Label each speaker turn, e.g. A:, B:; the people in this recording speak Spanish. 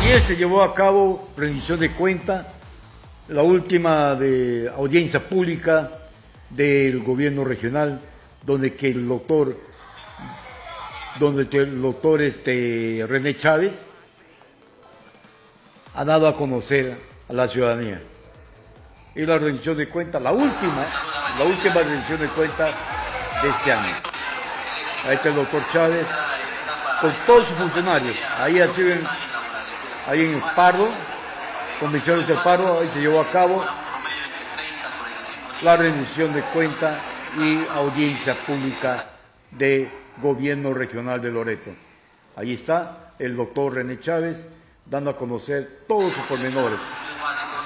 A: Ayer se llevó a cabo rendición de cuenta, la última de audiencia pública del gobierno regional, donde el doctor René Chávez ha dado a conocer a la ciudadanía. Y la rendición de cuenta, la última rendición de cuenta de este año. Ahí está el doctor Chávez con todos sus funcionarios. Ahí en el Pardo, condiciones del Pardo, ahí se llevó a cabo la rendición de cuenta y audiencia pública de gobierno regional de Loreto. Ahí está el doctor René Chávez dando a conocer todos sus pormenores.